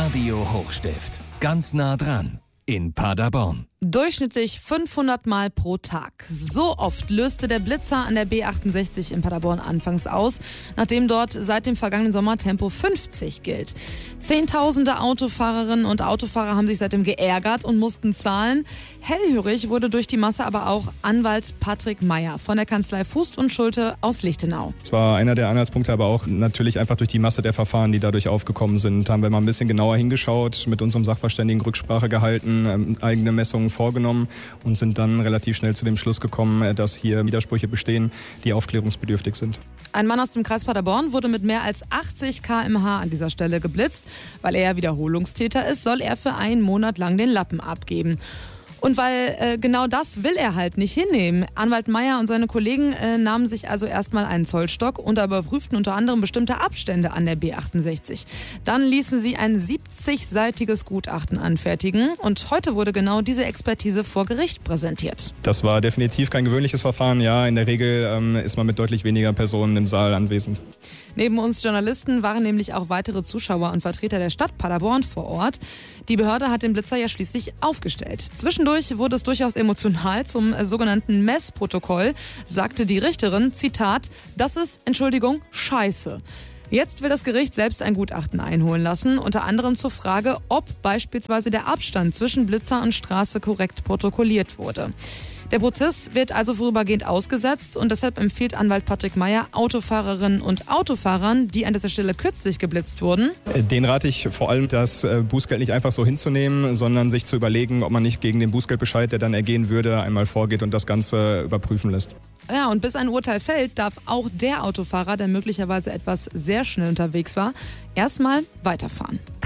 Radio Hochstift. Ganz nah dran. In Paderborn. Durchschnittlich 500 Mal pro Tag. So oft löste der Blitzer an der B68 in Paderborn anfangs aus, nachdem dort seit dem vergangenen Sommer Tempo 50 gilt. Zehntausende Autofahrerinnen und Autofahrer haben sich seitdem geärgert und mussten zahlen. Hellhörig wurde durch die Masse aber auch Anwalt Patrick Meyer von der Kanzlei Fuß und Schulte aus Lichtenau. Das war einer der Anhaltspunkte, aber auch natürlich einfach durch die Masse der Verfahren, die dadurch aufgekommen sind. Haben wir mal ein bisschen genauer hingeschaut, mit unserem Sachverständigen Rücksprache gehalten, eigene Messungen vorgenommen und sind dann relativ schnell zu dem Schluss gekommen, dass hier Widersprüche bestehen, die aufklärungsbedürftig sind. Ein Mann aus dem Kreis Paderborn wurde mit mehr als 80 km/h an dieser Stelle geblitzt. Weil er Wiederholungstäter ist, soll er für einen Monat lang den Lappen abgeben. Und weil genau das will er halt nicht hinnehmen. Anwalt Meyer und seine Kollegen nahmen sich also erstmal einen Zollstock und überprüften unter anderem bestimmte Abstände an der B68. Dann ließen sie ein 70-seitiges Gutachten anfertigen und heute wurde genau diese Expertise vor Gericht präsentiert. Das war definitiv kein gewöhnliches Verfahren. Ja, in der Regel ist man mit deutlich weniger Personen im Saal anwesend. Neben uns Journalisten waren nämlich auch weitere Zuschauer und Vertreter der Stadt Paderborn vor Ort. Die Behörde hat den Blitzer ja schließlich aufgestellt. Zwischendurch wurde es durchaus emotional. Zum sogenannten Messprotokoll sagte die Richterin, Zitat, das ist, Entschuldigung, Scheiße. Jetzt will das Gericht selbst ein Gutachten einholen lassen, unter anderem zur Frage, ob beispielsweise der Abstand zwischen Blitzer und Straße korrekt protokolliert wurde. Der Prozess wird also vorübergehend ausgesetzt und deshalb empfiehlt Anwalt Patrick Meyer Autofahrerinnen und Autofahrern, die an dieser Stelle kürzlich geblitzt wurden. Den rate ich vor allem, das Bußgeld nicht einfach so hinzunehmen, sondern sich zu überlegen, ob man nicht gegen den Bußgeldbescheid, der dann ergehen würde, einmal vorgeht und das Ganze überprüfen lässt. Ja, und bis ein Urteil fällt, darf auch der Autofahrer, der möglicherweise etwas sehr schnell unterwegs war, erstmal weiterfahren.